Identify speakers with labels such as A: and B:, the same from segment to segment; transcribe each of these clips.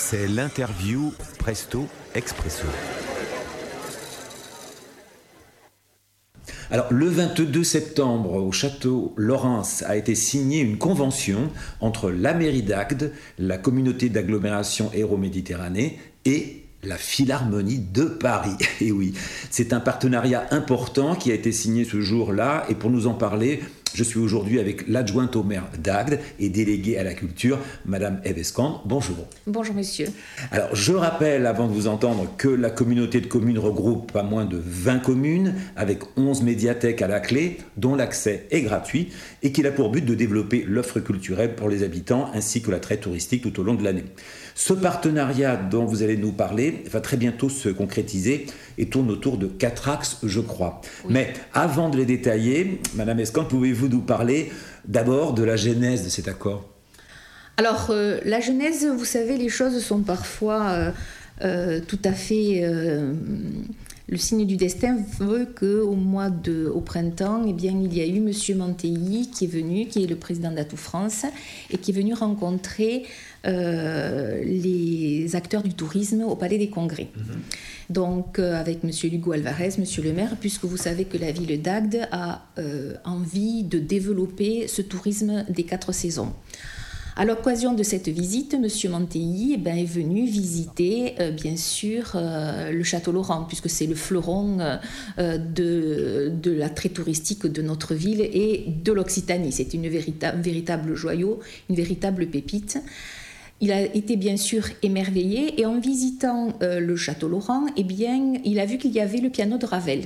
A: C'est l'interview Presto Expresso.
B: Alors, le 22 septembre, au château Laurens, a été signée une convention entre la mairie d'Agde, la communauté d'agglomération Hérault-Méditerranée et la Philharmonie de Paris. Et oui, c'est un partenariat important qui a été signé ce jour-là. Et pour nous en parler, je suis aujourd'hui avec l'adjointe au maire d'Agde et déléguée à la culture, Madame Eve Escande. Bonjour.
C: Bonjour monsieur.
B: Alors je rappelle, avant de vous entendre, que la communauté de communes regroupe pas moins de 20 communes, avec 11 médiathèques à la clé, dont l'accès est gratuit, et qu'il a pour but de développer l'offre culturelle pour les habitants, ainsi que l'attrait touristique tout au long de l'année. Ce partenariat dont vous allez nous parler va très bientôt se concrétiser et tourne autour de 4 axes, je crois. Oui. Mais avant de les détailler, Madame Escande, pouvez-vous nous parler d'abord de la genèse de cet accord ?
C: Alors, la genèse, vous savez, les choses sont parfois tout à fait... le signe du destin veut qu'au printemps, eh bien, il y a eu M. Manteilly qui est venu, qui est le président d'Atout France, et qui est venu rencontrer les acteurs du tourisme au Palais des Congrès. Donc, avec M. Lugo Alvarez, M. le maire, puisque vous savez que la ville d'Agde a envie de développer ce tourisme des 4 saisons. À l'occasion de cette visite, M. Manteilly est venu visiter, bien sûr, le Château Laurens, puisque c'est le fleuron de l'attrait touristique de notre ville et de l'Occitanie. C'est un véritable joyau, une véritable pépite. Il a été bien sûr émerveillé et en visitant le Château Laurens, il a vu qu'il y avait le piano de Ravel.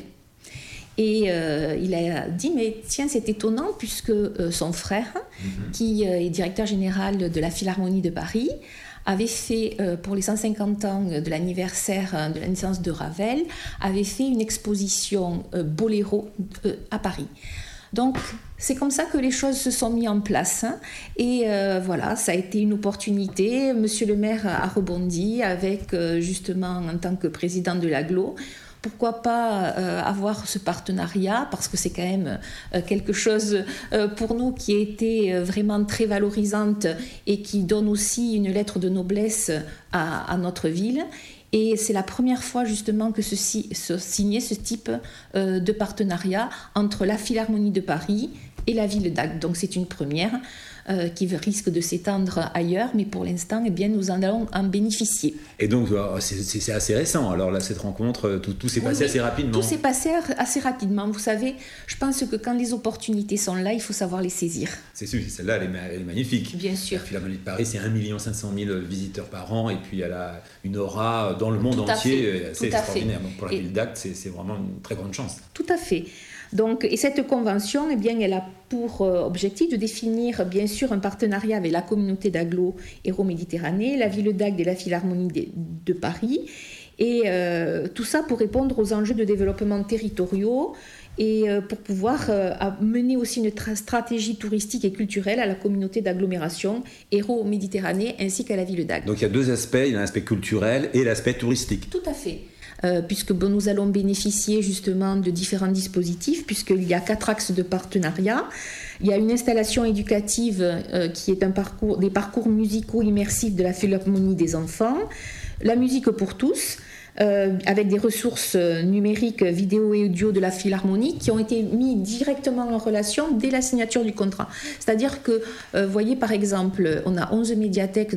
C: Et il a dit, mais tiens, c'est étonnant puisque son frère, qui est directeur général de la Philharmonie de Paris, avait fait, pour les 150 ans de l'anniversaire de la naissance de Ravel, avait fait une exposition boléro à Paris. Donc, c'est comme ça que les choses se sont mises en place. Et voilà, ça a été une opportunité. Monsieur le maire a rebondi avec, justement, en tant que président de l'agglo, pourquoi pas avoir ce partenariat, parce que c'est quand même quelque chose pour nous qui a été vraiment très valorisante et qui donne aussi une lettre de noblesse à notre ville. Et c'est la première fois justement que se signait ce type de partenariat entre la Philharmonie de Paris et la ville d'Agde. Donc c'est une première qui risque de s'étendre ailleurs, mais pour l'instant, nous en allons en bénéficier.
B: Et donc, c'est assez récent. Alors là, cette rencontre, tout s'est passé assez rapidement.
C: Tout s'est passé assez rapidement. Vous savez, je pense que quand les opportunités sont là, il faut savoir les saisir.
B: C'est sûr, celle-là, elle est magnifique.
C: Bien sûr.
B: La Philharmonie de Paris, c'est 1 500 000 visiteurs par an, et puis elle a une aura dans le monde entier assez extraordinaire. Donc pour la ville d'Agde, c'est vraiment une très grande chance.
C: Tout à fait. Donc, et cette convention, elle a pour objectif de définir, bien sûr, un partenariat avec la communauté d'agglo Hérault-Méditerranée, la ville d'Agde et la Philharmonie de Paris. Et tout ça pour répondre aux enjeux de développement territoriaux et pour pouvoir mener aussi une stratégie touristique et culturelle à la communauté d'agglomération Hérault-Méditerranée ainsi qu'à la ville d'Agde.
B: Donc il y a 2 aspects, il y a l'aspect culturel et l'aspect touristique.
C: Tout à fait. Puisque nous allons bénéficier justement de différents dispositifs, puisqu'il y a 4 axes de partenariat. Il y a une installation éducative qui est des parcours musicaux immersifs de la Philharmonie des enfants, la musique pour tous, avec des ressources numériques, vidéo et audio de la Philharmonie qui ont été mis directement en relation dès la signature du contrat. C'est-à-dire que, vous voyez par exemple, on a 11 médiathèques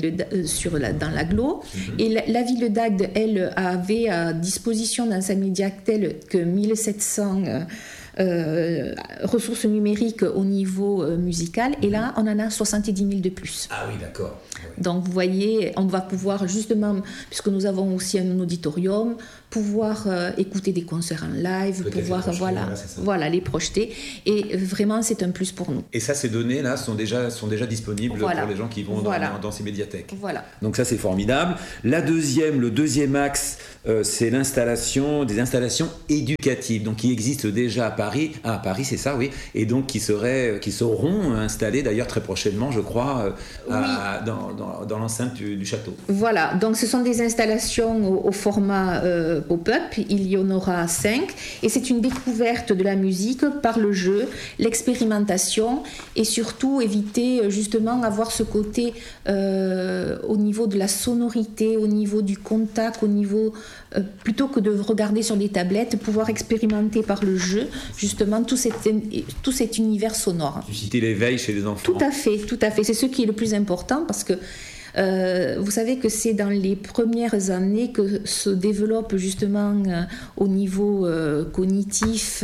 C: dans l'agglo, et la ville d'Agde, elle, avait à disposition dans sa médiathèque que 1700 ressources numériques au niveau musical, et là on en a 70 000 de plus.
B: Ah oui, d'accord. Oui.
C: Donc vous voyez, on va pouvoir justement, puisque nous avons aussi un auditorium, pouvoir écouter des concerts en live, pouvoir les projeter, et vraiment c'est un plus pour nous.
B: Et ça, ces données là sont déjà disponibles pour les gens qui vont dans ces médiathèques.
C: Voilà.
B: Donc ça, c'est formidable. Le deuxième axe, c'est des installations éducatives, donc qui existent déjà à Paris. Ah, à Paris, c'est ça, oui. Et donc qui seront installées d'ailleurs très prochainement, je crois, dans l'enceinte du château.
C: Voilà. Donc ce sont des installations au format pop-up, il y en aura 5, et c'est une découverte de la musique par le jeu, l'expérimentation, et surtout éviter justement avoir ce côté au niveau de la sonorité, au niveau du contact, au niveau plutôt que de regarder sur des tablettes, pouvoir expérimenter par le jeu justement tout cet univers sonore.
B: Susciter l'éveil chez les enfants.
C: Tout à fait, c'est ce qui est le plus important, parce que vous savez que c'est dans les premières années que se développe justement au niveau cognitif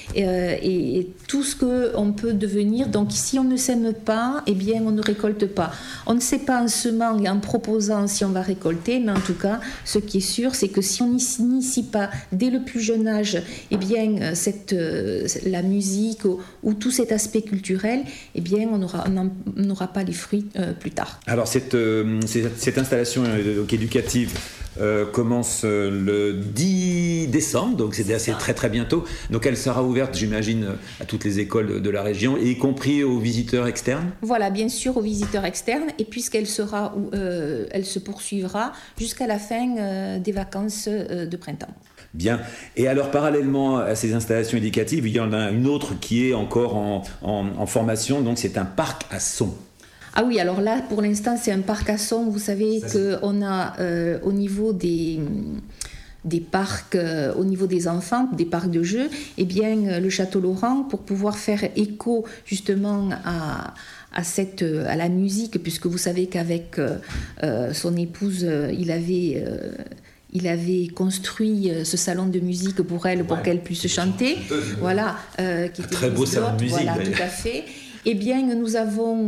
C: et tout ce qu'on peut devenir. Donc si on ne sème pas, eh bien on ne récolte pas. On ne sait pas en semant et en proposant si on va récolter, mais en tout cas ce qui est sûr, c'est que si on n'initie pas dès le plus jeune âge eh bien, la musique ou tout cet aspect culturel, eh bien on n'aura pas les fruits plus tard.
B: Alors cette installation éducative commence le 10 décembre, donc c'est très très bientôt. Donc elle sera ouverte, j'imagine, à toutes les écoles de la région, y compris aux visiteurs externes.
C: Voilà, bien sûr, aux visiteurs externes, et puisqu'elle elle se poursuivra jusqu'à la fin des vacances de printemps.
B: Bien. Et alors, parallèlement à ces installations éducatives, il y en a une autre qui est encore en formation, donc c'est un parc à son.
C: Ah oui, alors là, pour l'instant, c'est un parc à son. Vous savez qu'on a au niveau des parcs, au niveau des enfants, des parcs de jeux, eh bien, le Château Laurent, pour pouvoir faire écho justement à la musique, puisque vous savez qu'avec son épouse, il avait construit ce salon de musique pour elle, pour qu'elle puisse chanter. Voilà, qui était
B: très beau salon de musique.
C: Voilà, tout à fait. Eh bien, nous avons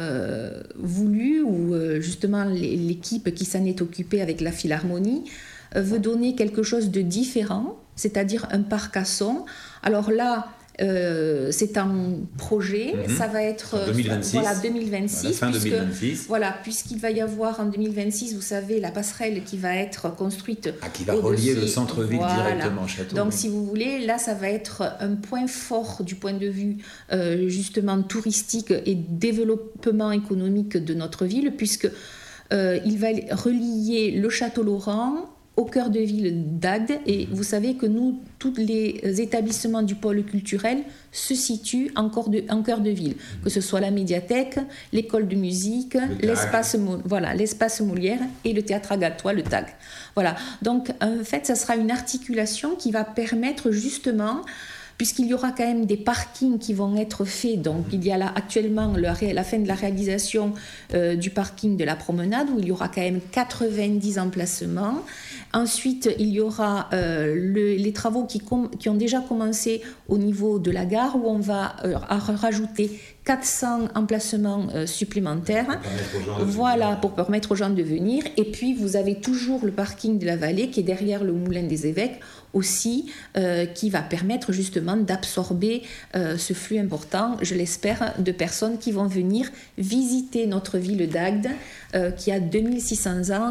C: voulu, ou justement l'équipe qui s'en est occupée avec la Philharmonie, veut donner quelque chose de différent, c'est-à-dire un parc à son. Alors là, c'est un projet, ça va être
B: 2026.
C: Voilà, 2026,
B: fin 2026.
C: Voilà, puisqu'il va y avoir en 2026, vous savez, la passerelle qui va être construite.
B: Qui va relier le centre-ville directement au château.
C: Donc, si vous voulez, là, ça va être un point fort du point de vue justement touristique et développement économique de notre ville, puisque il va relier le Château Laurent au cœur de ville d'Agde, et vous savez que nous, tous les établissements du pôle culturel se situent en cœur de ville, que ce soit la médiathèque, l'école de musique, l'espace Molière et le théâtre Agatois, le TAG. Voilà, donc en fait, ça sera une articulation qui va permettre justement, puisqu'il y aura quand même des parkings qui vont être faits. Donc, il y a là actuellement la fin de la réalisation du parking de la promenade, où il y aura quand même 90 emplacements. Ensuite, il y aura les travaux qui ont déjà commencé au niveau de la gare, où on va rajouter 400 emplacements supplémentaires, pour permettre aux gens de venir. Et puis, vous avez toujours le parking de la vallée, qui est derrière le Moulin des Évêques, aussi, qui va permettre justement d'absorber ce flux important, je l'espère, de personnes qui vont venir visiter notre ville d'Agde, qui a 2600 ans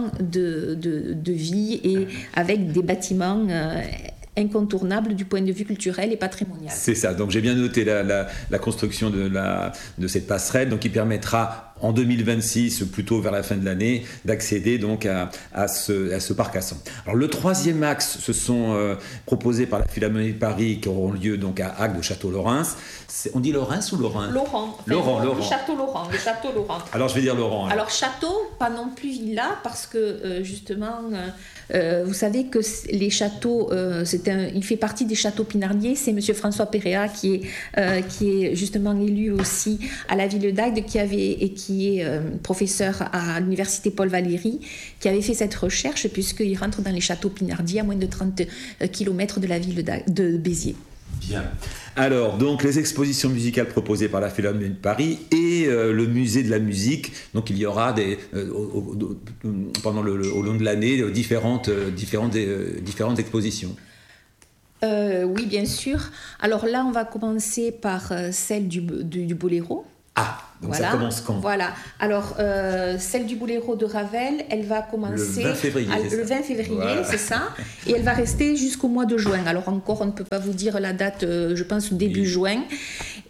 C: de vie, et avec des bâtiments incontournable du point de vue culturel et patrimonial.
B: C'est ça, donc j'ai bien noté la construction de cette passerelle, donc qui permettra en 2026, plutôt vers la fin de l'année, d'accéder donc à ce parc à son. Alors le troisième axe, ce sont proposés par la Philharmonie de Paris, qui auront lieu donc à Agde, au Château Laurens. On dit Laurens ou Lorrain ?
C: Laurent.
B: Laurent.
C: Le Château Laurent.
B: Alors je vais dire Laurent.
C: Alors château, pas non plus villa, parce que justement, vous savez que les châteaux, il fait partie des châteaux pinardiers. C'est monsieur François Péréa qui est justement élu aussi à la ville d'Agde, qui est professeur à l'université Paul Valéry, qui avait fait cette recherche, puisqu'il rentre dans les châteaux pinardiers à moins de 30 km de la ville de Béziers.
B: Bien. Alors, donc, les expositions musicales proposées par la Philharmonie de Paris et le musée de la musique. Donc, il y aura au long de l'année différentes expositions.
C: Oui, bien sûr. Alors là, on va commencer par celle du boléro.
B: Ah, donc voilà. Ça commence quand ?
C: Voilà. Alors, celle du boléro de Ravel, elle va commencer
B: le 20 février.
C: Le 20 février,
B: voilà.
C: C'est ça. Et elle va rester jusqu'au mois de juin. Alors encore, on ne peut pas vous dire la date, je pense début juin.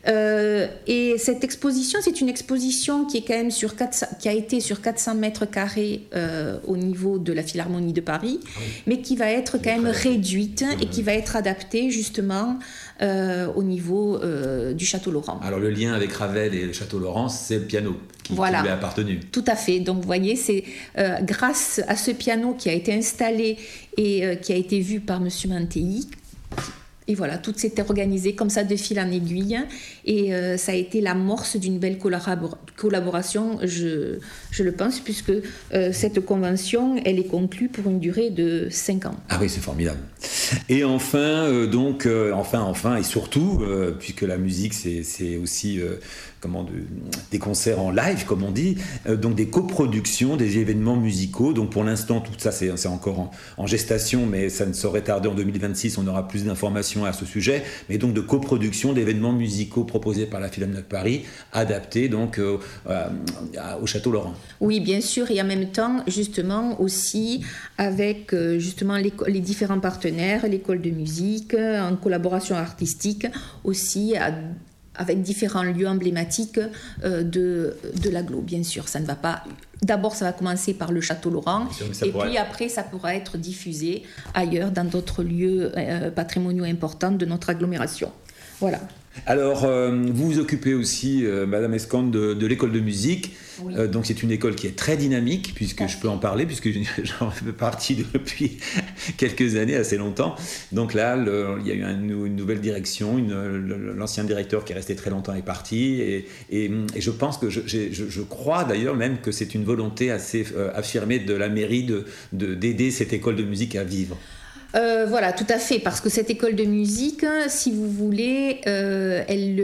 C: Et cette exposition, c'est une exposition qui est quand même qui a été sur 400 mètres carrés au niveau de la Philharmonie de Paris, mais qui va être quand même réduite et qui va être adaptée justement au niveau du Château Laurent.
B: Alors le lien avec Ravel et le Château Laurent, c'est le piano qui lui a appartenu.
C: Tout à fait. Donc vous voyez, c'est grâce à ce piano qui a été installé et qui a été vu par M. Mantéi. Et voilà, tout s'était organisé comme ça de fil en aiguille et ça a été l'amorce d'une belle collaboration, je le pense, puisque cette convention, elle est conclue pour une durée de 5 ans.
B: Ah oui, c'est formidable. Et enfin, et surtout, puisque la musique, c'est aussi des concerts en live, comme on dit, donc des coproductions, des événements musicaux. Donc pour l'instant, tout ça, c'est encore en gestation, mais ça ne saurait tarder. En 2026, on aura plus d'informations à ce sujet. Mais donc de coproduction d'événements musicaux proposés par la Philharmonie de Paris, adaptés donc au Château Laurent.
C: Oui, bien sûr, et en même temps, justement, aussi avec justement les différents partenaires, l'école de musique, en collaboration artistique, aussi avec différents lieux emblématiques de l'agglo, bien sûr. Ça ne va pas... D'abord, ça va commencer par le Château Laurent, puis après, ça pourra être diffusé ailleurs, dans d'autres lieux patrimoniaux importants de notre agglomération. Voilà.
B: Alors, vous vous occupez aussi, Madame Escande, de l'école de musique. Oui. Donc, c'est une école qui est très dynamique, puisque je peux en parler, puisque j'en fais partie depuis quelques années, assez longtemps. Donc là, il y a eu une nouvelle direction. L'ancien directeur qui est resté très longtemps est parti. Et je pense que je crois d'ailleurs même que c'est une volonté assez affirmée de la mairie d'aider cette école de musique à vivre.
C: Voilà, tout à fait, parce que cette école de musique, si vous voulez, elle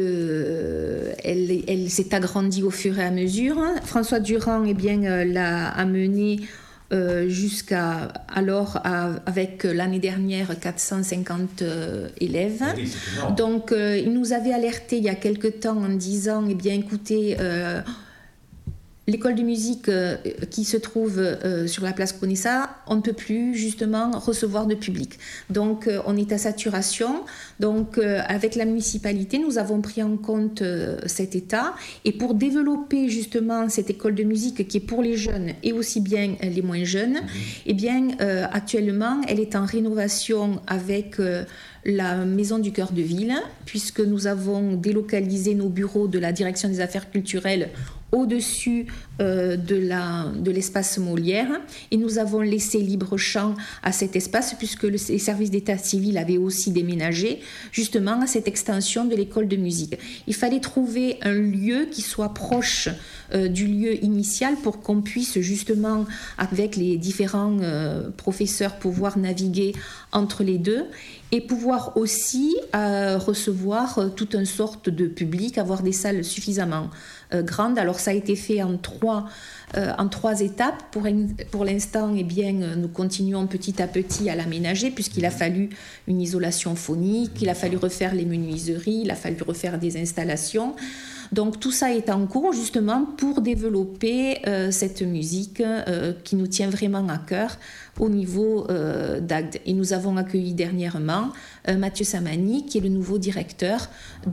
C: s'est agrandie au fur et à mesure. François Durand l'a amenée jusqu'à alors avec l'année dernière 450 élèves. Oui, donc il nous avait alerté il y a quelque temps en disant, écoutez, l'école de musique qui se trouve sur la place Conessa, on ne peut plus justement recevoir de public. Donc on est à saturation. Donc avec la municipalité, nous avons pris en compte cet état. Et pour développer justement cette école de musique qui est pour les jeunes et aussi bien les moins jeunes, actuellement, elle est en rénovation avec la maison du cœur de ville, puisque nous avons délocalisé nos bureaux de la direction des affaires culturelles au-dessus de l'espace Molière, et nous avons laissé libre champ à cet espace puisque les services d'état civil avaient aussi déménagé justement à cette extension de l'école de musique. Il fallait trouver un lieu qui soit proche du lieu initial pour qu'on puisse justement avec les différents professeurs pouvoir naviguer entre les deux et pouvoir aussi recevoir toute une sorte de public, avoir des salles suffisamment grandes. Alors ça a été fait en trois étapes. Pour l'instant, nous continuons petit à petit à l'aménager puisqu'il a fallu une isolation phonique, il a fallu refaire les menuiseries, il a fallu refaire des installations. Donc tout ça est en cours justement pour développer cette musique qui nous tient vraiment à cœur au niveau d'Agde. Et nous avons accueilli dernièrement Mathieu Samani, qui est le nouveau directeur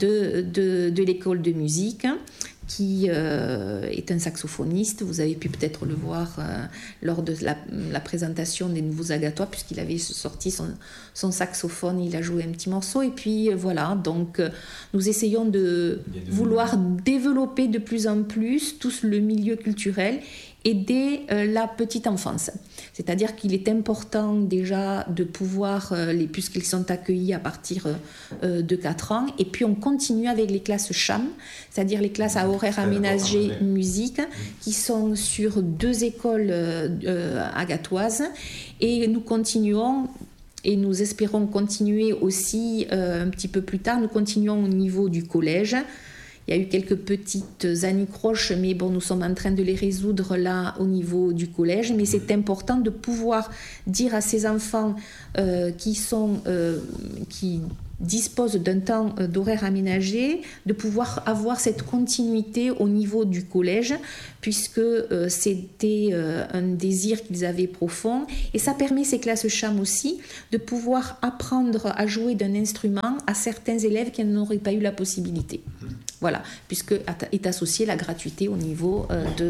C: de l'école de musique, qui est un saxophoniste. Vous avez pu peut-être le voir lors de la présentation des nouveaux Agatois, puisqu'il avait sorti son saxophone, il a joué un petit morceau. Et puis voilà, donc nous essayons de vouloir développer de plus en plus tout le milieu culturel et dès la petite enfance. C'est-à-dire qu'il est important déjà de pouvoir, puisqu'ils sont accueillis à partir de 4 ans, et puis on continue avec les classes CHAM, c'est-à-dire les classes à horaire aménagé musique, qui sont sur 2 écoles agatoises, et nous continuons. Et nous espérons continuer aussi un petit peu plus tard. Nous continuons au niveau du collège. Il y a eu quelques petites anicroches, mais bon, nous sommes en train de les résoudre là au niveau du collège. Mais c'est important de pouvoir dire à ces enfants qui dispose d'un temps d'horaire aménagé, de pouvoir avoir cette continuité au niveau du collège, puisque c'était un désir qu'ils avaient profond. Et ça permet ces classes cham aussi de pouvoir apprendre à jouer d'un instrument à certains élèves qui n'auraient pas eu la possibilité. Voilà, puisque est associée la gratuité au niveau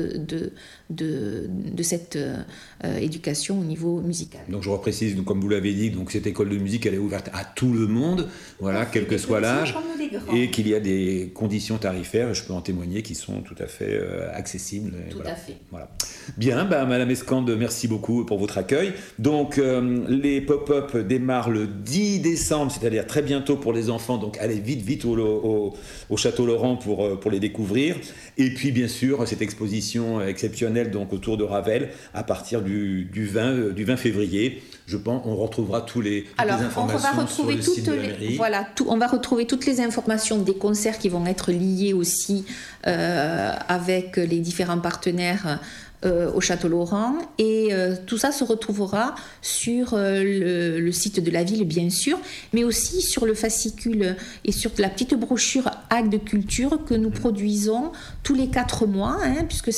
C: de cette éducation au niveau musical.
B: Donc je reprécise, comme vous l'avez dit, donc cette école de musique elle est ouverte à tout le monde, voilà, quel que soit l'âge, et qu'il y a des conditions tarifaires, je peux en témoigner, qui sont tout à fait accessibles.
C: Tout à fait.
B: Voilà. Bien, Madame Escande, merci beaucoup pour votre accueil. Donc les pop-up démarrent le 10 décembre, c'est-à-dire très bientôt pour les enfants, donc allez vite au Château Laurent pour les découvrir. Et puis bien sûr cette exposition exceptionnelle donc autour de Ravel à partir du 20 février. Je pense on retrouvera toutes les informations sur le site de la mairie.
C: On va retrouver toutes les informations des concerts qui vont être liés aussi avec les différents partenaires au Château Laurent, et tout ça se retrouvera sur le site de la ville bien sûr, mais aussi sur le fascicule et sur la petite brochure Actes de culture que nous produisons tous les 4 mois, puisque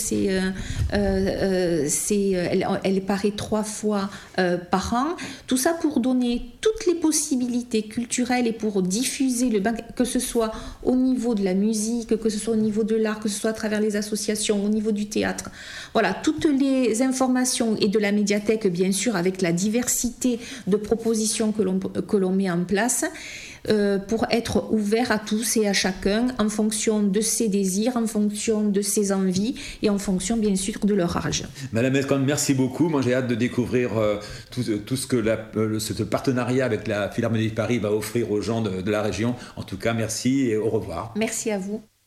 C: elle paraît 3 fois par an. Tout ça pour donner toutes les possibilités culturelles et pour diffuser que ce soit au niveau de la musique, que ce soit au niveau de l'art, que ce soit à travers les associations, au niveau du théâtre. Voilà, toutes les informations et de la médiathèque, bien sûr, avec la diversité de propositions que l'on met en place pour être ouvert à tous et à chacun en fonction de ses désirs, en fonction de ses envies et en fonction, bien sûr, de leur âge.
B: Madame Escande, merci beaucoup. Moi, j'ai hâte de découvrir tout ce que ce partenariat avec la Philharmonie de Paris va offrir aux gens de la région. En tout cas, merci et au revoir.
C: Merci à vous.